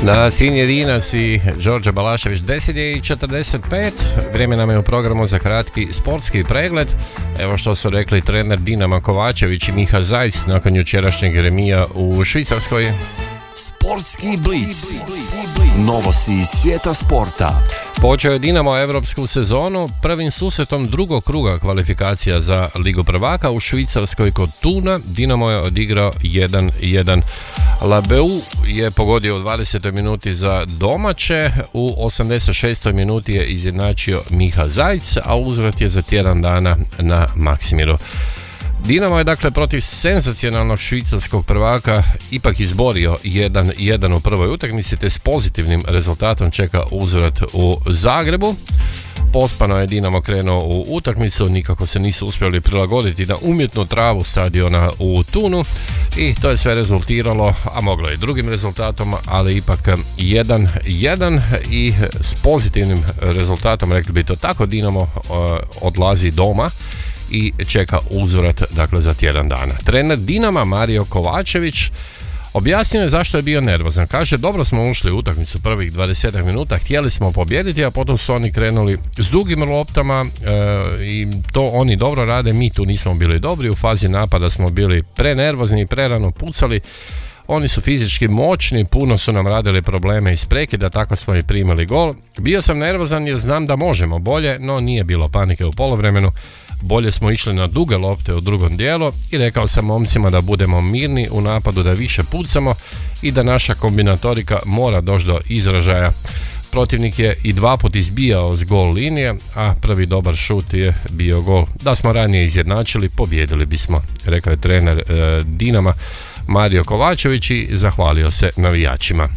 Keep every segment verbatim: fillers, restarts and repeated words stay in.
Na Sin Jedinac i Đorđe Balašević. deset je i četrdeset pet. Vrijeme nam je u programu za kratki sportski pregled. Evo što su rekli trener Dinama Kovačević i Miha Zajc nakon jučerašnjeg remija u Švicarskoj. Sportski blic. Novosti iz svijeta sporta. Počeo je Dinamo evropsku sezonu prvim susretom drugog kruga kvalifikacija za Ligu prvaka u Švicarskoj kod Tuna. Dinamo je odigrao jedan jedan. Labeu je pogodio u dvadesetoj minuti za domaće, u osamdeset šestoj minuti je izjednačio Miha Zajc, a uzvrat je za tjedan dana na Maksimiru. Dinamo je dakle protiv senzacionalnog švicarskog prvaka ipak izborio jedan jedan u prvoj utakmici, te s pozitivnim rezultatom čeka uzvrat u Zagrebu. Pospano je Dinamo krenuo u utakmicu, nikako se nisu uspjeli prilagoditi na umjetnu travu stadiona u Tunu i to je sve rezultiralo, a moglo je i drugim rezultatom, ali ipak jedan jedan i s pozitivnim rezultatom, rekli bi to tako, Dinamo uh, odlazi doma i čeka uzvrat dakle za tjedan dana. Trener Dinama Mario Kovačević objasnio je zašto je bio nervozan. Kaže, dobro smo ušli u utakmicu prvih dvadeset minuta, htjeli smo pobijediti, a potom su oni krenuli s dugim loptama e, i to oni dobro rade, mi tu nismo bili dobri, u fazi napada smo bili prenervozni i prerano pucali. Oni su fizički moćni, puno su nam radili probleme iz prekida, tako smo i primili gol. Bio sam nervozan jer znam da možemo bolje, no nije bilo panike u poluvremenu. Bolje smo išli na duge lopte u drugom dijelu i rekao sam momcima da budemo mirni u napadu, da više pucamo i da naša kombinatorika mora doći do izražaja. Protivnik je i dva put izbijao s gol linije, a prvi dobar šut je bio gol. Da smo ranije izjednačili, pobjedili bismo, rekao je trener e, Dinama Mario Kovačević i zahvalio se navijačima.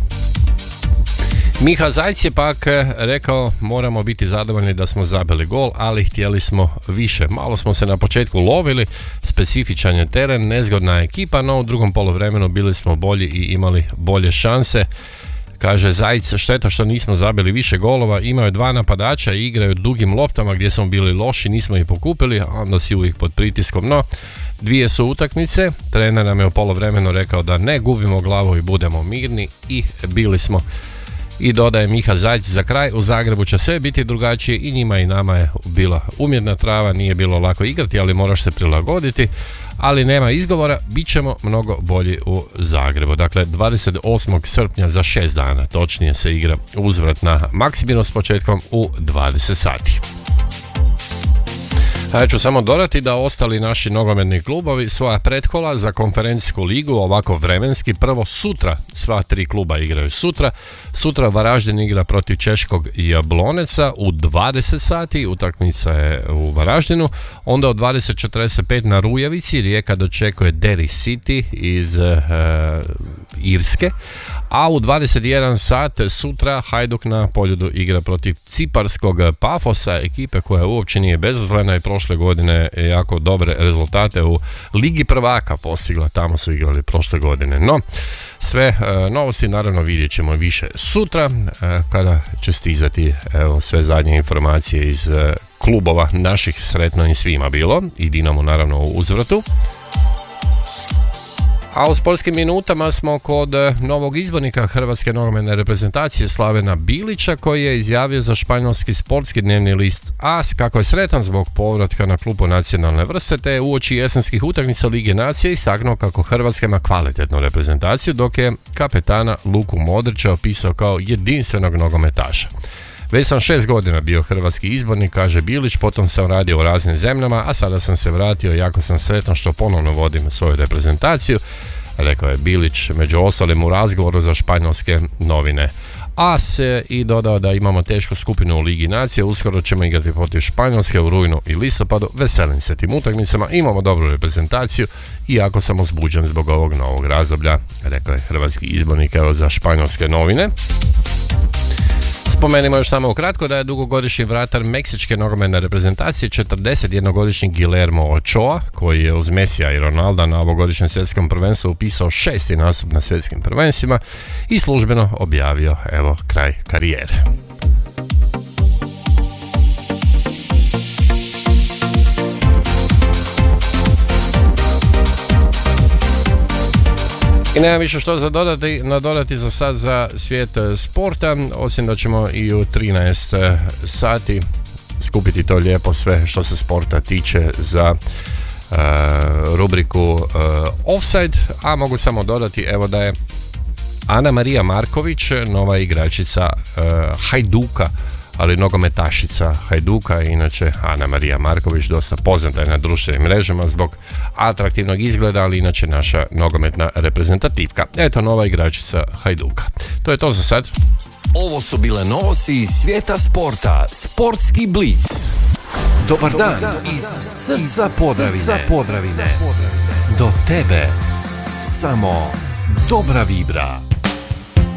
Miha Zajc je pak rekao, moramo biti zadovoljni da smo zabili gol, ali htjeli smo više. Malo smo se na početku lovili, specifičan je teren, nezgodna ekipa, no u drugom poluvremenu bili smo bolji i imali bolje šanse. Kaže Zajc, šteta što nismo zabili više golova, imaju dva napadača i igraju dugim loptama gdje smo bili loši, nismo ih pokupili, a onda si uvijek pod pritiskom. No, dvije su utakmice, trener nam je u poluvremenu rekao da ne gubimo glavu i budemo mirni i bili smo. I dodaje Miha Zajc za kraj, u Zagrebu će sve biti drugačije i njima i nama je bila umjetna trava, nije bilo lako igrati, ali moraš se prilagoditi, ali nema izgovora, bit ćemo mnogo bolji u Zagrebu. Dakle, dvadeset osmog srpnja za šest dana, točnije se igra uzvrat na Maksimiru s početkom u dvadeset sati. Ja ću samo dodati da ostali naši nogometni klubovi svoja pretkola za konferencijsku ligu ovako vremenski, prvo sutra, sva tri kluba igraju sutra. Sutra Varaždin igra protiv češkog Jabloneca u dvadeset sati, utakmica je u Varaždinu. Onda u dvadeset četrdeset pet na Rujevici Rijeka dočekuje Derry City iz uh, Irske. A u dvadeset jedan sat sutra Hajduk na Poljudu igra protiv ciparskog Pafosa, ekipe koja uopće nije bezazlena i prošle godine jako dobre rezultate u Ligi prvaka postigla, tamo su igrali prošle godine. No, sve e, novosti naravno vidjet ćemo više sutra e, kada će stizati evo, sve zadnje informacije iz e, klubova naših, sretno im svima bilo i Dinamo naravno u uzvratu. A u sportskim minutama smo kod novog izbornika hrvatske nogometne reprezentacije Slavena Bilića, koji je izjavio za španjolski sportski dnevni list A S kako je sretan zbog povratka na klupu nacionalne vrste, te uoči jesenskih utakmica Lige nacije istaknuo kako Hrvatska ima kvalitetnu reprezentaciju, dok je kapetana Luku Modrića opisao kao jedinstvenog nogometaša. Već sam šest godina bio hrvatski izbornik, kaže Bilić, potom sam radio u raznim zemljama, a sada sam se vratio, jako sam sretan što ponovno vodim svoju reprezentaciju, rekao je Bilić među ostalim u razgovoru za španjolske novine A S i dodao da imamo tešku skupinu u Ligi nacije, uskoro ćemo igrati protiv Španjolske u rujnu i listopadu, veselim se tim utakmicama, imamo dobru reprezentaciju i jako sam uzbuđen zbog ovog novog razdoblja, rekao je hrvatski izbornik evo za španjolske novine. Spomenimo još samo ukratko da je dugogodišnji vratar meksičke nogometne reprezentacije četrdesetjednogodišnji Guillermo Ochoa, koji je uz Mesija i Ronalda na ovogodišnjem svjetskom prvenstvu upisao šesti nastup na svjetskim prvenstvima i službeno objavio evo kraj karijere. I nema više što za dodati, nadodati za sad za svijet sporta, osim da ćemo i u trinaest sati skupiti to lijepo sve što se sporta tiče za uh, rubriku uh, Offside, a mogu samo dodati evo da je Ana Marija Marković, nova igračica uh, Hajduka, ali nogometašica Hajduka, inače Ana Marija Marković dosta poznata je na društvenim mrežama zbog atraktivnog izgleda, ali inače naša nogometna reprezentativka. Eto, nova igračica Hajduka. To je to za sad. Ovo su bile novosti iz svijeta sporta. Sportski blic. Dobar dan iz srca Podravine. Podravine. Do tebe samo dobra vibra.